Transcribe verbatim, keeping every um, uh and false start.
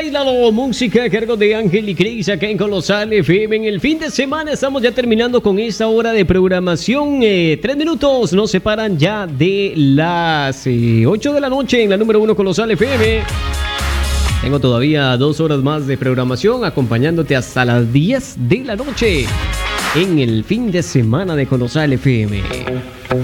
Bailalo, música a cargo de Ángel y Cris acá en Colosal F M. En el fin de semana estamos ya terminando con esta hora de programación. Eh, tres minutos nos separan ya de las eh, ocho de la noche en la número uno Colosal F M. Tengo todavía dos horas más de programación acompañándote hasta las diez de la noche en el fin de semana de Colosal F M.